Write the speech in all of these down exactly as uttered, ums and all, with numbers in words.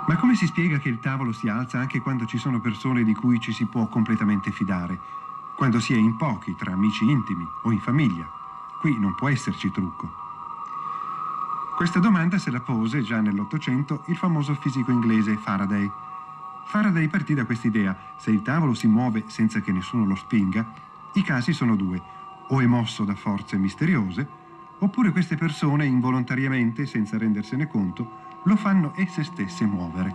Ma come si spiega che il tavolo si alza anche quando ci sono persone di cui ci si può completamente fidare? Quando si è in pochi, tra amici intimi o in famiglia? Qui non può esserci trucco. Questa domanda se la pose già nell'Ottocento il famoso fisico inglese Faraday. Faraday partì da quest'idea: se il tavolo si muove senza che nessuno lo spinga, i casi sono due: o è mosso da forze misteriose, oppure queste persone involontariamente, senza rendersene conto, lo fanno esse stesse muovere.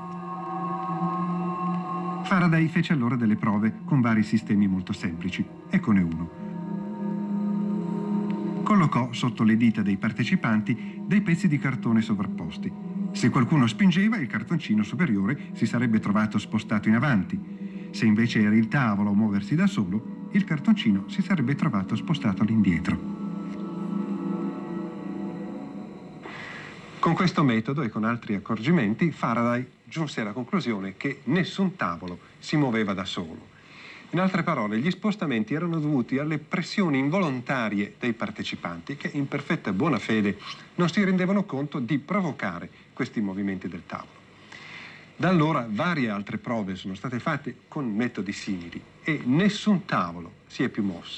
Faraday fece allora delle prove con vari sistemi molto semplici. Eccone uno. Collocò sotto le dita dei partecipanti dei pezzi di cartone sovrapposti. Se qualcuno spingeva, il cartoncino superiore si sarebbe trovato spostato in avanti. Se invece era il tavolo a muoversi da solo, il cartoncino si sarebbe trovato spostato all'indietro. Con questo metodo e con altri accorgimenti, Faraday giunse alla conclusione che nessun tavolo si muoveva da solo. In altre parole, gli spostamenti erano dovuti alle pressioni involontarie dei partecipanti che in perfetta buona fede non si rendevano conto di provocare questi movimenti del tavolo. Da allora varie altre prove sono state fatte con metodi simili e nessun tavolo si è più mosso.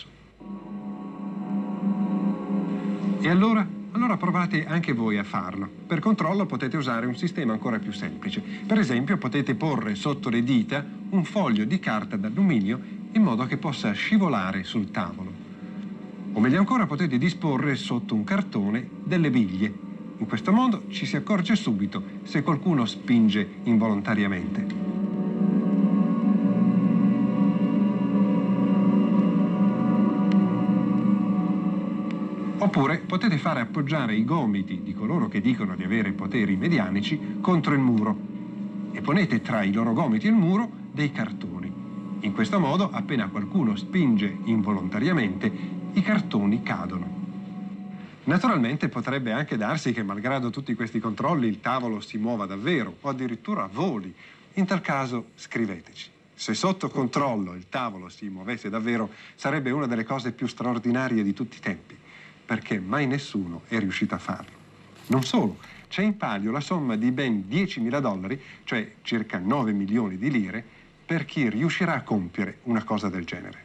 E allora? Allora provate anche voi a farlo. Per controllo potete usare un sistema ancora più semplice. Per esempio potete porre sotto le dita un foglio di carta d'alluminio in modo che possa scivolare sul tavolo. O meglio ancora potete disporre sotto un cartone delle biglie. In questo modo ci si accorge subito se qualcuno spinge involontariamente. Oppure potete fare appoggiare i gomiti di coloro che dicono di avere poteri medianici contro il muro e ponete tra i loro gomiti e il muro dei cartoni. In questo modo, appena qualcuno spinge involontariamente, i cartoni cadono. Naturalmente potrebbe anche darsi che, malgrado tutti questi controlli, il tavolo si muova davvero o addirittura voli. In tal caso scriveteci. Se sotto controllo il tavolo si muovesse davvero, sarebbe una delle cose più straordinarie di tutti i tempi, perché mai nessuno è riuscito a farlo. Non solo, c'è in palio la somma di ben diecimila dollari, cioè circa nove milioni di lire, per chi riuscirà a compiere una cosa del genere.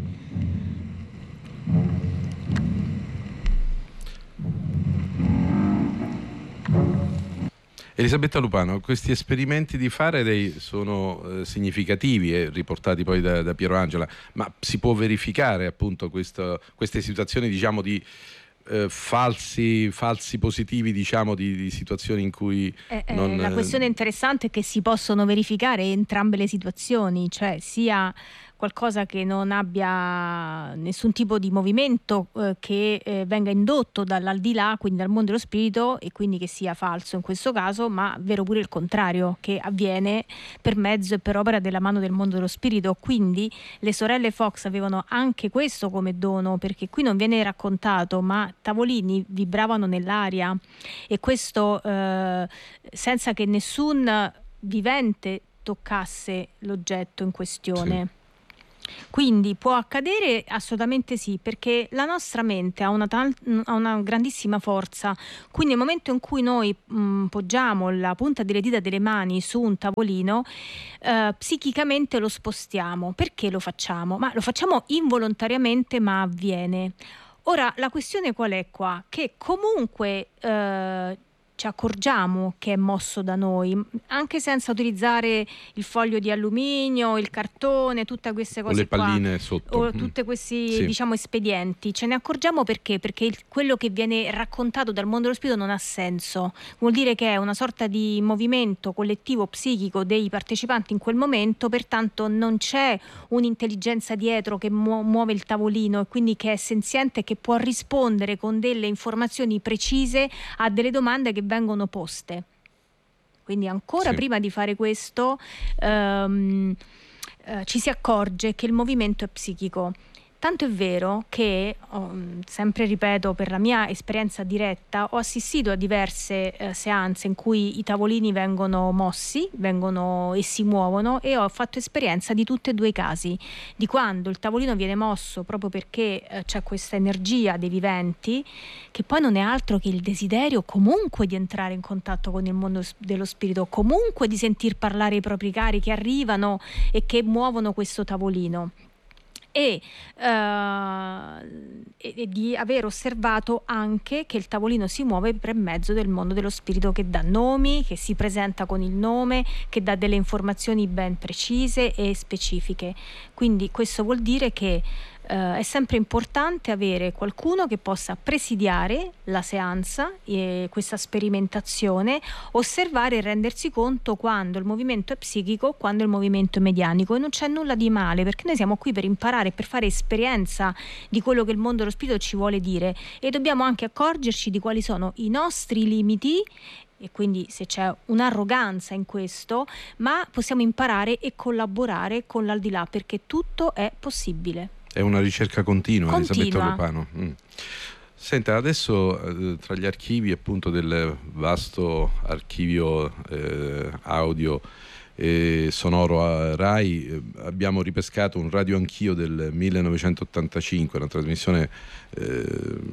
Elisabetta Lupano, questi esperimenti di Faraday sono eh, significativi e riportati poi da, da Piero Angela, ma si può verificare appunto questo, queste situazioni, diciamo, di eh, falsi, falsi positivi, diciamo, di, di situazioni in cui eh, non... eh, la questione interessante è che si possono verificare entrambe le situazioni, cioè sia qualcosa che non abbia nessun tipo di movimento eh, che eh, venga indotto dall'aldilà, quindi dal mondo dello spirito, e quindi che sia falso in questo caso, ma vero pure il contrario, che avviene per mezzo e per opera della mano del mondo dello spirito. Quindi le sorelle Fox avevano anche questo come dono, perché qui non viene raccontato, ma tavolini vibravano nell'aria, e questo eh, senza che nessun vivente toccasse l'oggetto in questione. Sì. Quindi può accadere? Assolutamente sì, perché la nostra mente ha una, tal- ha una grandissima forza, quindi nel momento in cui noi mh, poggiamo la punta delle dita delle mani su un tavolino, eh, psichicamente lo spostiamo. Perché lo facciamo? Ma lo facciamo involontariamente, ma avviene. Ora, la questione qual è qua? Che comunque eh, ci accorgiamo che è mosso da noi, anche senza utilizzare il foglio di alluminio, il cartone, tutte queste cose, o le palline qua, sotto, o tutti questi sì. diciamo espedienti. Ce ne accorgiamo perché? Perché il, quello che viene raccontato dal mondo dello spirito non ha senso. Vuol dire che è una sorta di movimento collettivo psichico dei partecipanti in quel momento, pertanto non c'è un'intelligenza dietro che mu- muove il tavolino e quindi che è senziente e che può rispondere con delle informazioni precise a delle domande che vengono poste. Quindi ancora sì. prima di fare questo um, uh, ci si accorge che il movimento è psichico. Tanto è vero che, oh, sempre ripeto, per la mia esperienza diretta, ho assistito a diverse eh, seanze in cui i tavolini vengono mossi, vengono e si muovono, e ho fatto esperienza di tutti e due i casi, di quando il tavolino viene mosso proprio perché eh, c'è questa energia dei viventi, che poi non è altro che il desiderio comunque di entrare in contatto con il mondo dello spirito, comunque di sentir parlare i propri cari che arrivano e che muovono questo tavolino. E, uh, e, e di aver osservato anche che il tavolino si muove per mezzo del mondo dello spirito, che dà nomi, che si presenta con il nome, che dà delle informazioni ben precise e specifiche. Quindi questo vuol dire che Uh, è sempre importante avere qualcuno che possa presidiare la seanza, e questa sperimentazione, osservare e rendersi conto quando il movimento è psichico, quando il movimento è medianico, e non c'è nulla di male, perché noi siamo qui per imparare, per fare esperienza di quello che il mondo dello spirito ci vuole dire, e dobbiamo anche accorgerci di quali sono i nostri limiti, e quindi se c'è un'arroganza in questo, ma possiamo imparare e collaborare con l'aldilà, perché tutto è possibile. È una ricerca continua, continua. Elisabetta Lopano. Mm. Senta, adesso eh, tra gli archivi appunto del vasto archivio eh, audio e sonoro a Rai eh, abbiamo ripescato un Radio Anch'io del millenovecentottantacinque, una trasmissione eh,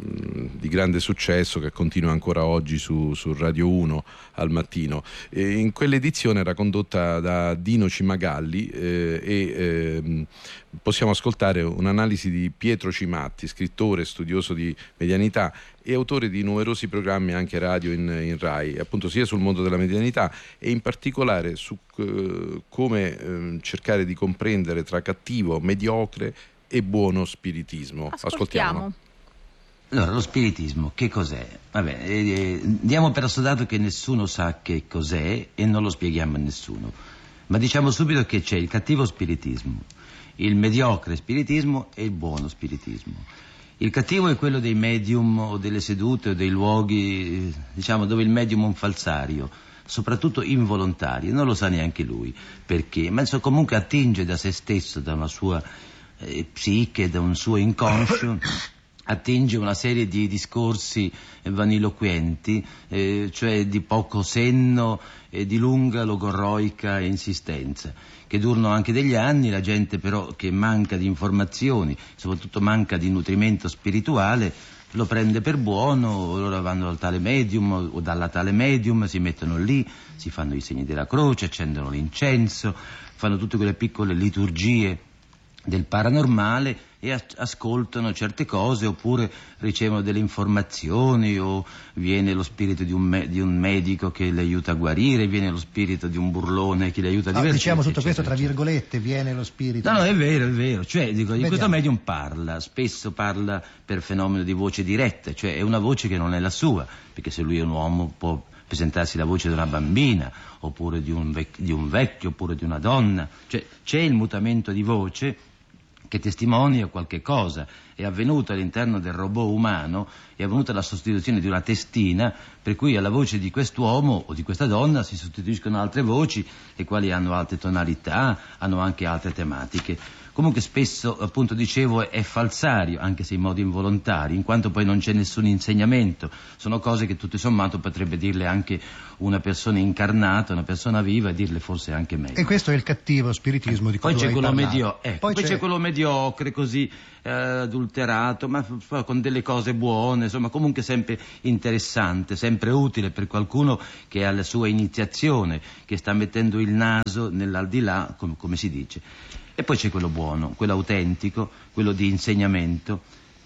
di grande successo che continua ancora oggi su, su Radio uno al mattino. E in quell'edizione era condotta da Dino Cimagalli eh, e eh, possiamo ascoltare un'analisi di Pietro Cimatti, scrittore, studioso di medianità e autore di numerosi programmi anche radio in, in Rai, appunto sia sul mondo della medianità e in particolare su eh, come eh, cercare di comprendere tra cattivo, mediocre e buono spiritismo. Ascoltiamo. Allora, lo spiritismo che cos'è? Vabbè, eh, diamo per assodato che nessuno sa che cos'è e non lo spieghiamo a nessuno, ma diciamo subito che c'è il cattivo spiritismo, il mediocre spiritismo e il buono spiritismo. Il cattivo è quello dei medium o delle sedute o dei luoghi, diciamo, dove il medium è un falsario, soprattutto involontario, non lo sa neanche lui perché, ma insomma, comunque attinge da se stesso, da una sua eh, psiche, da un suo inconscio, attinge una serie di discorsi vaniloquenti, eh, cioè di poco senno e di lunga logorroica insistenza, che durano anche degli anni. La gente però che manca di informazioni, soprattutto manca di nutrimento spirituale, lo prende per buono, loro vanno dal tale medium o dalla tale medium, si mettono lì, si fanno i segni della croce, accendono l'incenso, fanno tutte quelle piccole liturgie del paranormale e ascoltano certe cose, oppure ricevono delle informazioni, o viene lo spirito di un, me- di un medico che le aiuta a guarire, viene lo spirito di un burlone che le aiuta a divertirsi. No, diciamo tutto eccetera, questo tra eccetera. virgolette, viene lo spirito. No, no, è vero, è vero. Cioè, dico, di questo medium parla, spesso parla per fenomeno di voce diretta, cioè è una voce che non è la sua, perché se lui è un uomo può presentarsi la voce di una bambina, oppure di un, vec- di un vecchio, oppure di una donna. Cioè, c'è il mutamento di voce che testimonia qualche cosa. È avvenuto all'interno del robot umano, è avvenuta la sostituzione di una testina, per cui alla voce di quest'uomo o di questa donna si sostituiscono altre voci, le quali hanno altre tonalità, hanno anche altre tematiche. Comunque spesso, appunto dicevo, è falsario, anche se in modo involontario, in quanto poi non c'è nessun insegnamento. Sono cose che tutto sommato potrebbe dirle anche una persona incarnata, una persona viva, e dirle forse anche meglio. E questo è il cattivo spiritismo di cui poi tu c'è hai quello parlato. medio- eh, poi, poi c'è... c'è quello mediocre, così eh, adulterato, ma f- con delle cose buone, insomma, comunque sempre interessante, sempre utile per qualcuno che ha la sua iniziazione, che sta mettendo il naso nell'aldilà, com- come si dice. E poi c'è quello buono, quello autentico, quello di insegnamento.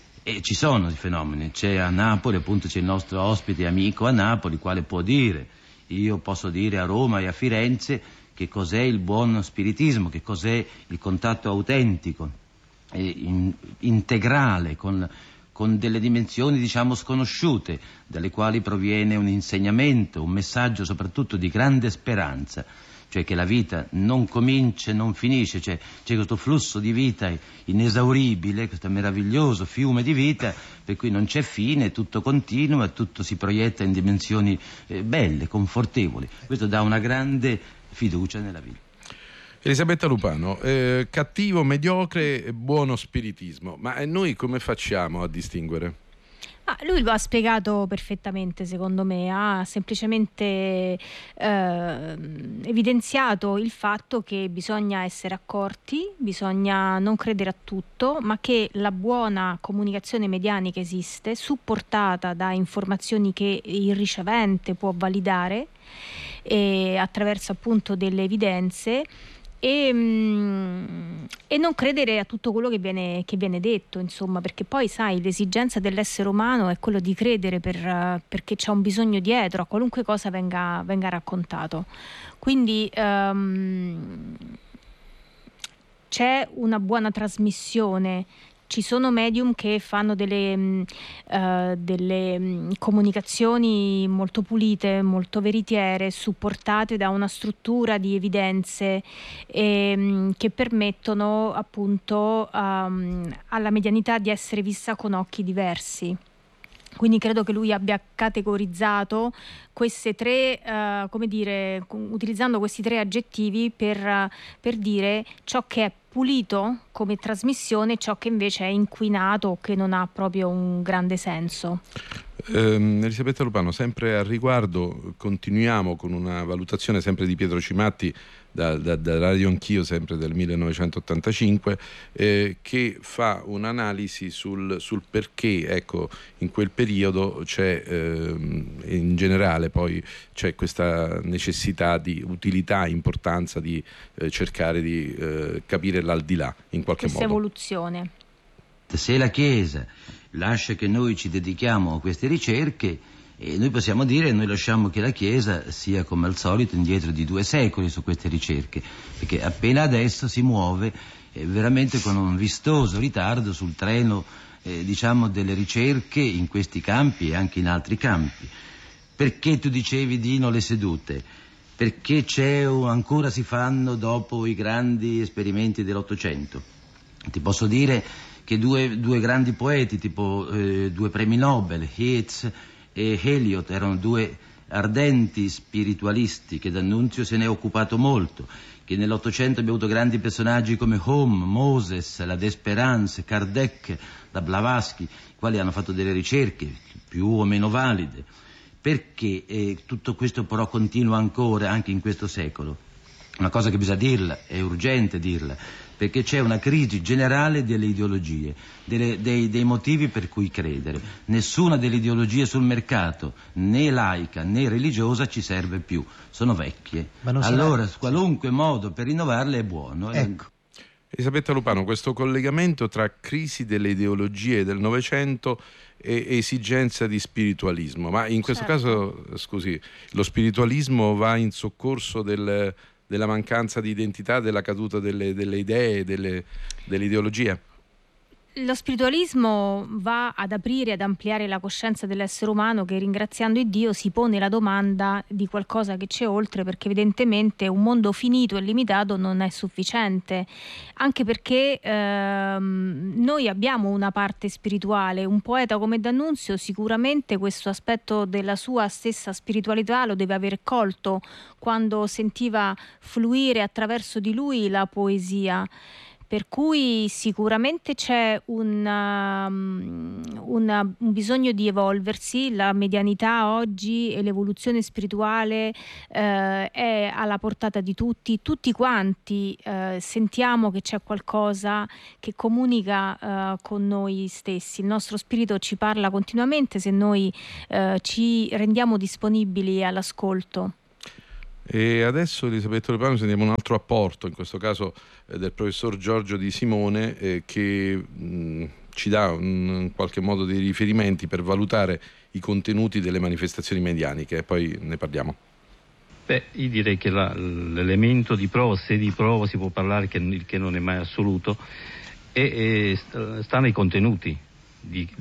E ci sono i fenomeni. C'è a Napoli, appunto, c'è il nostro ospite amico a Napoli, quale può dire, io posso dire a Roma e a Firenze, che cos'è il buon spiritismo, che cos'è il contatto autentico, e in, integrale, con, con delle dimensioni, diciamo, sconosciute, dalle quali proviene un insegnamento, un messaggio soprattutto di grande speranza. Cioè che la vita non comincia e non finisce, cioè c'è questo flusso di vita inesauribile, questo meraviglioso fiume di vita, per cui non c'è fine, tutto continua, tutto si proietta in dimensioni eh, belle, confortevoli. Questo dà una grande fiducia nella vita. Elisabetta Lupano, eh, cattivo, mediocre e buono spiritismo, ma noi come facciamo a distinguere? Ah, lui lo ha spiegato perfettamente, secondo me, ha semplicemente eh, evidenziato il fatto che bisogna essere accorti, bisogna non credere a tutto, ma che la buona comunicazione medianica esiste, supportata da informazioni che il ricevente può validare e attraverso appunto delle evidenze. E, mm, e non credere a tutto quello che viene, che viene detto, insomma, perché poi sai, l'esigenza dell'essere umano è quello di credere per, uh, perché c'è un bisogno dietro a qualunque cosa venga, venga raccontato. Quindi um, c'è una buona trasmissione. Ci sono medium che fanno delle, mh, uh, delle mh, comunicazioni molto pulite, molto veritiere, supportate da una struttura di evidenze e, mh, che permettono appunto um, alla medianità di essere vista con occhi diversi. Quindi credo che lui abbia categorizzato queste tre, uh, come dire, utilizzando questi tre aggettivi per, uh, per dire ciò che è pulito come trasmissione e ciò che invece è inquinato o che non ha proprio un grande senso. Um, Elisabetta Lupano, sempre a riguardo continuiamo con una valutazione sempre di Pietro Cimatti da, da, da Radio Anch'io, sempre del millenovecentottantacinque, eh, che fa un'analisi sul, sul perché, ecco, in quel periodo c'è eh, in generale poi c'è questa necessità di utilità, importanza di eh, cercare di eh, capire l'aldilà in qualche questa modo. Evoluzione. Se la Chiesa lascia che noi ci dedichiamo a queste ricerche, e noi possiamo dire, noi lasciamo che la Chiesa sia come al solito indietro di due secoli su queste ricerche, perché appena adesso si muove eh, veramente con un vistoso ritardo sul treno eh, diciamo delle ricerche in questi campi e anche in altri campi. Perché tu dicevi, Dino, le sedute? Perché c'è o ancora si fanno dopo i grandi esperimenti dell'Ottocento. Ti posso dire che due, due grandi poeti, tipo eh, due premi Nobel, Yeats e Eliot, erano due ardenti spiritualisti che D'Annunzio se ne è occupato molto, che nell'Ottocento abbiamo avuto grandi personaggi come Home, Moses, la D'Esperance, Kardec, la Blavatsky, i quali hanno fatto delle ricerche più o meno valide. Perché eh, tutto questo però continua ancora anche in questo secolo? Una cosa che bisogna dirla, è urgente dirla, perché c'è una crisi generale delle ideologie, delle, dei, dei motivi per cui credere. Nessuna delle ideologie sul mercato, né laica né religiosa, ci serve più, sono vecchie. Allora, sarà... qualunque modo per rinnovarle è buono. Ecco. Elisabetta Lupano, questo collegamento tra crisi delle ideologie del Novecento e esigenza di spiritualismo, ma in questo certo. caso, scusi, lo spiritualismo va in soccorso del... della mancanza di identità, della caduta delle, delle idee, delle, dell'ideologia? Lo spiritualismo va ad aprire, ad ampliare la coscienza dell'essere umano che, ringraziando il Dio, si pone la domanda di qualcosa che c'è oltre, perché evidentemente un mondo finito e limitato non è sufficiente, anche perché ehm, noi abbiamo una parte spirituale. Un poeta come D'Annunzio sicuramente questo aspetto della sua stessa spiritualità lo deve aver colto quando sentiva fluire attraverso di lui la poesia. Per cui sicuramente c'è un, um, una, un bisogno di evolversi. La medianità oggi e l'evoluzione spirituale eh, è alla portata di tutti. Tutti quanti eh, sentiamo che c'è qualcosa che comunica eh, con noi stessi. Il nostro spirito ci parla continuamente se noi eh, ci rendiamo disponibili all'ascolto. E adesso, Elisabetta Lupano, sentiamo un altro apporto, in questo caso eh, del professor Giorgio Di Simone, eh, che mh, ci dà un, in qualche modo dei riferimenti per valutare i contenuti delle manifestazioni medianiche, e poi ne parliamo. Beh, io direi che la, l'elemento di prova, se di prova si può parlare, che, che non è mai assoluto, è, è, sta nei contenuti di,